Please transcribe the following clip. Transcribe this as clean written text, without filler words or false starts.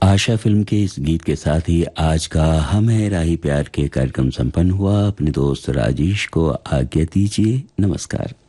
आशा film के इस गीत के साथ ही आज का हम है राही प्यार के कार्यक्रम संपन्न हुआ। अपने दोस्त राजेश को आज्ञा दीजिए। नमस्कार।